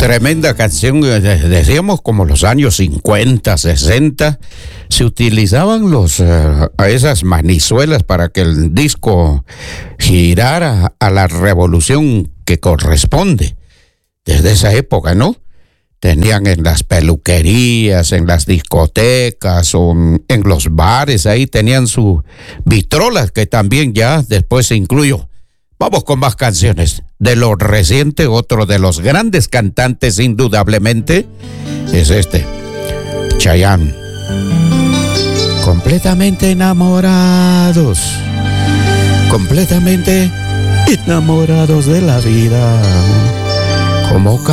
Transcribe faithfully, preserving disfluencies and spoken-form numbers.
Tremenda canción, decíamos como los años cincuenta, sesenta, se utilizaban los uh, esas manizuelas para que el disco girara a la revolución que corresponde. Desde esa época, ¿no? Tenían en las peluquerías, en las discotecas o en los bares, ahí tenían su vitrolas que también ya después se incluyó. Vamos con más canciones. De lo reciente, otro de los grandes cantantes, indudablemente, es este, Chayanne. Completamente enamorados. Completamente enamorados de la vida. Como